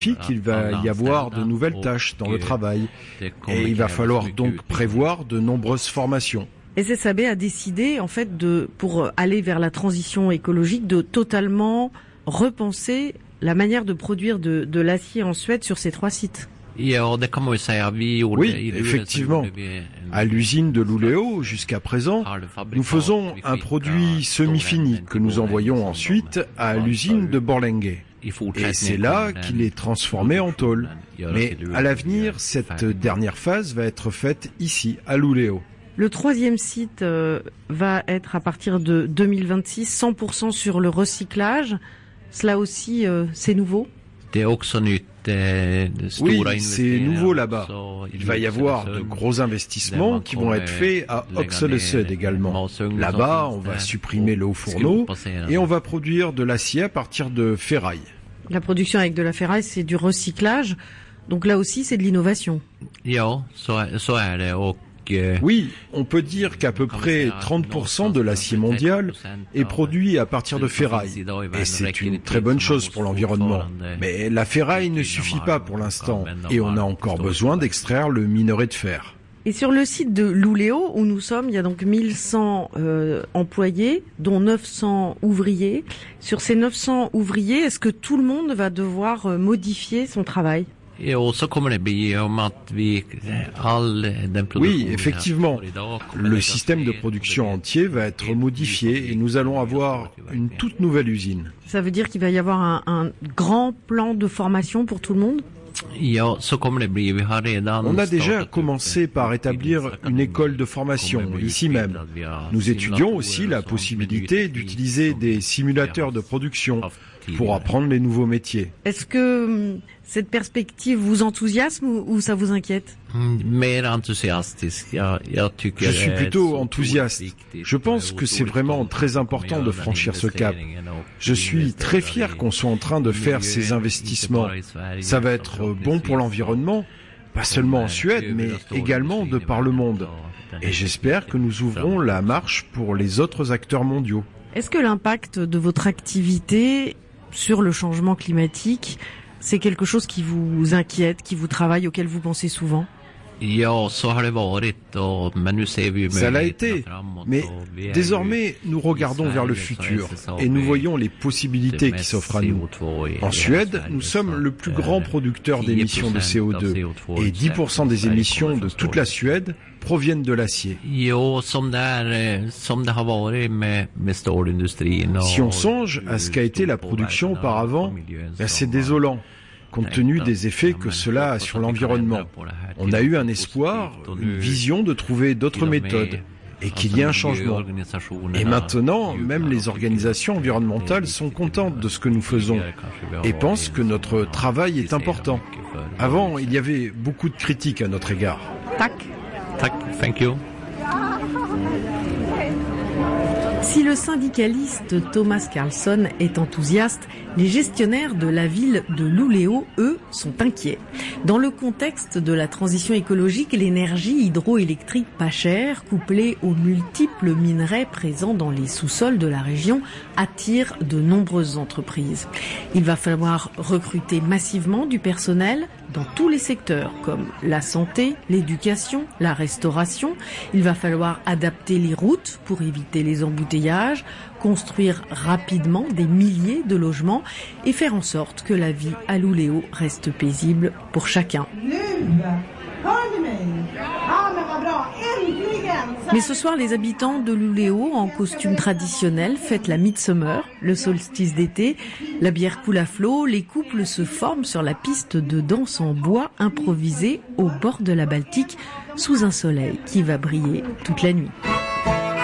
qu'il va y avoir de nouvelles tâches dans le travail et il va falloir donc prévoir de nombreuses formations. SSAB a décidé, en fait, pour aller vers la transition écologique, de totalement repenser la manière de produire de l'acier en Suède sur ces 3 sites. Oui, effectivement. À l'usine de Luleå, jusqu'à présent, nous faisons un produit semi-fini que nous envoyons ensuite à l'usine de Borlänge. Et c'est là qu'il est transformé en tôle. Mais à l'avenir, cette dernière phase va être faite ici, à Luleå. Le 3e site va être à partir de 2026, 100% sur le recyclage. Cela aussi, c'est nouveau ? Oui, c'est nouveau là-bas. Il va y avoir de gros investissements qui vont être faits à Oxelösund également. Là-bas, on va supprimer le haut fourneau et on va produire de l'acier à partir de ferraille. La production avec de la ferraille, c'est du recyclage. Donc là aussi, c'est de l'innovation. Oui, on peut dire qu'à peu près 30% de l'acier mondial est produit à partir de ferraille. Et c'est une très bonne chose pour l'environnement. Mais la ferraille ne suffit pas pour l'instant. Et on a encore besoin d'extraire le minerai de fer. Et sur le site de Luleå, où nous sommes, il y a donc 1100 employés, dont 900 ouvriers. Sur ces 900 ouvriers, est-ce que tout le monde va devoir modifier son travail ? Oui, effectivement. Le système de production entier va être modifié et nous allons avoir une toute nouvelle usine. Ça veut dire qu'il va y avoir un grand plan de formation pour tout le monde ? On a déjà commencé par établir une école de formation ici même. Nous étudions aussi la possibilité d'utiliser des simulateurs de production pour apprendre les nouveaux métiers. Est-ce que cette perspective vous enthousiasme ou ça vous inquiète ? Je suis plutôt enthousiaste. Je pense que c'est vraiment très important de franchir ce cap. Je suis très fier qu'on soit en train de faire ces investissements. Ça va être bon pour l'environnement, pas seulement en Suède, mais également de par le monde. Et j'espère que nous ouvrons la marche pour les autres acteurs mondiaux. Est-ce que l'impact de votre activité sur le changement climatique, c'est quelque chose qui vous inquiète, qui vous travaille, auquel vous pensez souvent ? Ça l'a été, mais désormais nous regardons vers le futur et nous voyons les possibilités qui s'offrent à nous. En Suède, nous sommes le plus grand producteur d'émissions de CO2 et 10% des émissions de toute la Suède proviennent de l'acier. Si on songe à ce qu'a été la production auparavant, c'est désolant, compte tenu des effets que cela a sur l'environnement. On a eu un espoir, une vision de trouver d'autres méthodes et qu'il y ait un changement. Et maintenant, même les organisations environnementales sont contentes de ce que nous faisons et pensent que notre travail est important. Avant, il y avait beaucoup de critiques à notre égard. Tack. Thank you. Si le syndicaliste Thomas Carlson est enthousiaste, les gestionnaires de la ville de Luleå, eux, sont inquiets. Dans le contexte de la transition écologique, l'énergie hydroélectrique pas chère, couplée aux multiples minerais présents dans les sous-sols de la région, attire de nombreuses entreprises. Il va falloir recruter massivement du personnel dans tous les secteurs, comme la santé, l'éducation, la restauration. Il va falloir adapter les routes pour éviter les embouteillages, construire rapidement des milliers de logements et faire en sorte que la vie à Luleå reste paisible pour chacun. Mais ce soir, les habitants de Luleå, en costume traditionnel, fêtent la Midsummer, le solstice d'été. La bière coule à flot, les couples se forment sur la piste de danse en bois improvisée au bord de la Baltique, sous un soleil qui va briller toute la nuit.